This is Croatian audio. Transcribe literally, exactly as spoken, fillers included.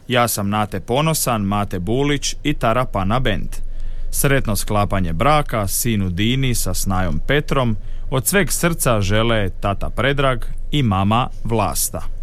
Ja sam Nate Ponosan, Mate Bulić i Tarapana Band. Sretno sklapanje braka sinu Dini sa snajom Petrom od sveg srca žele tata Predrag i mama Vlasta.